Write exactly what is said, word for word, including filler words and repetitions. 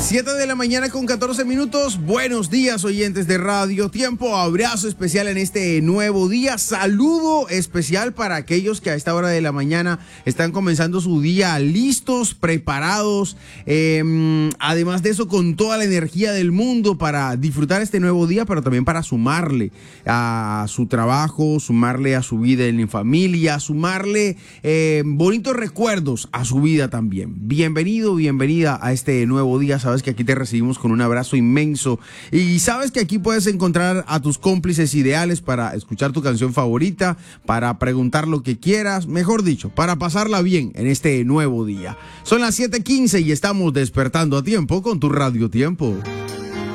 siete de la mañana con catorce minutos. Buenos días, oyentes de Radio Tiempo. Abrazo especial en este nuevo día. Saludo especial para aquellos que a esta hora de la mañana están comenzando su día listos, preparados. Eh, además de eso, con toda la energía del mundo para disfrutar este nuevo día, pero también para sumarle a su trabajo, sumarle a su vida en familia, sumarle eh, bonitos recuerdos a su vida también. Bienvenido, bienvenida a este nuevo día. Sabes que aquí te recibimos con un abrazo inmenso y sabes que aquí puedes encontrar a tus cómplices ideales para escuchar tu canción favorita, para preguntar lo que quieras, mejor dicho, para pasarla bien en este nuevo día. Son las siete quince y estamos despertando a tiempo con tu Radio Tiempo.